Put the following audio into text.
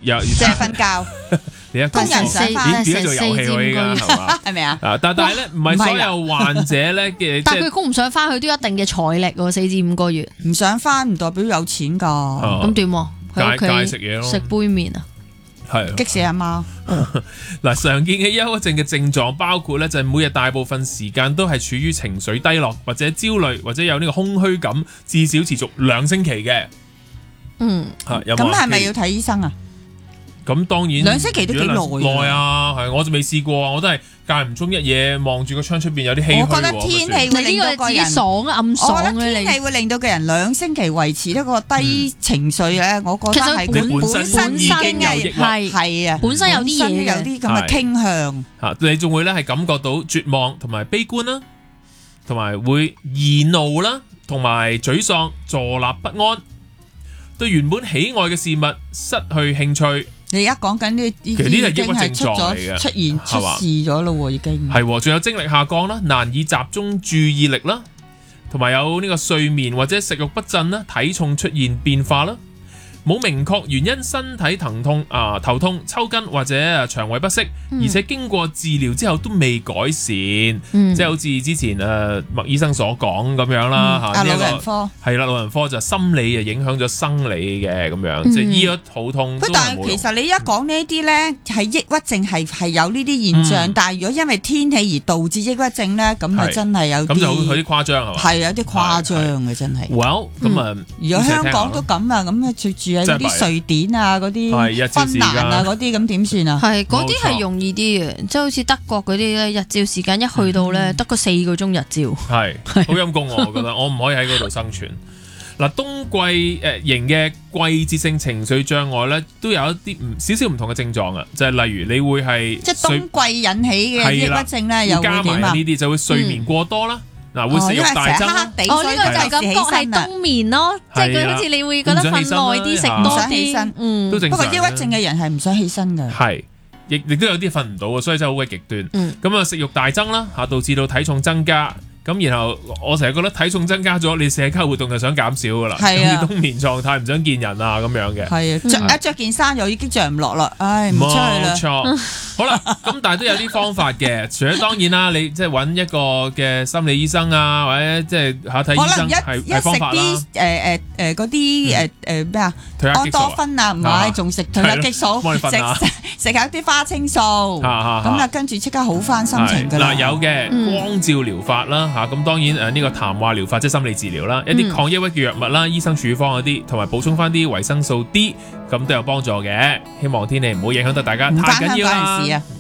淨係瞓覺。 你一工人想返變咗做遊戲喎依家係嘛？ 係咪啊？ 但係咧唔係所有患者咧嘅， 但係佢供唔上翻，佢都有一定嘅財力喎，4至5個月。 唔想翻唔代表有錢㗎。 咁點喎？ 戒食嘢咯， 食杯麵啊！ 係激死阿媽。 嗱，常見嘅憂鬱症嘅症狀包括咧，就係每日大部分時間都係處於情緒低落或者焦慮或者有呢個空虛感，至少持續2星期嘅。 咁係咪要睇醫生啊？ 咁當然 2星期都幾耐啊！係我就未試過，我都係間唔中一夜望住個窗出邊有啲唏噓。 我覺得天氣會令到個人爽暗爽啊！ 我覺得天氣會令到個人2星期維持一個低情緒咧，我覺得係本身已經係啊， 本身有啲嘢有啲咁嘅傾向。 你仲會咧係感覺到絕望同埋悲觀啦，同埋會易怒啦，同埋沮喪、坐立不安，對原本喜愛嘅事物失去興趣。 你而家講緊呢啲已經係出事咗咯喎，已經係，仲有精力下降啦，難以集中注意力啦，同埋有呢個睡眠或者食慾不振啦，體重出現變化啦，冇明確原因身體疼痛頭痛、抽筋或者腸胃不適，而且經過治療之後都未改善，即係好似之前麥醫生所講咁樣啦嚇。 老人科係啦，老人科就心理影響咗生理嘅咁樣，即係醫咗肚痛。 但係其實你一講呢啲咧，係抑鬱症係有呢啲現象，但係如果因為天氣而導致抑鬱症咧，咁啊真係有啲咁就有啲誇張係嘛？ 係有啲誇張嘅真係。 Well 咁啊， 如果香港都咁啊，咁住喺嗰啲瑞典啊、嗰啲芬蘭啊嗰啲，咁點算啊？ 係嗰啲係容易啲嘅，即係好似德國嗰啲咧，日照時間一去到咧，得個4個鐘日照， 係好陰功我覺得，我唔可以喺嗰度生存。嗱，冬季型嘅季節性情緒障礙咧，都有一啲少少唔同嘅症狀啊，就係例如你會係即係冬季引起嘅抑鬱症咧，又會加埋呢啲就會睡眠過多啦。嗱，會食慾大增。 呢個就係感覺係冬眠咯，即係佢好似你會覺得瞓耐啲，食多啲。 都正常。 不過抑鬱症嘅人係唔想起身㗎。 係，亦都有啲瞓唔到，所以真係好鬼極端。咁啊，食慾大增啦，導致到體重增加。咁然後我成日覺得體重增加咗，你社交活動就想減少噶啦，好似冬眠狀態，唔想見人啊咁樣嘅。 係啊，着件衫又已經着唔落啦，唉，唔出去啦。 冇錯。好啦，咁但係都有啲方法嘅，除咗當然啦，你即係揾一個嘅心理醫生啊，或者即係睇醫生係方法啦。 嗰啲咩啊？安多芬啊，唔係，仲食褪黑激素，食下啲花青素，咁啊跟住即刻好翻心情㗎啦。 嗱，有嘅光照療法啦。咁當然呢個談話療法即係心理治療啦，一啲抗抑鬱嘅藥物啦，醫生處方嗰啲，同埋補充翻啲維生素 D，咁都有幫助嘅。希望天氣唔好影響到大家，太緊要啦。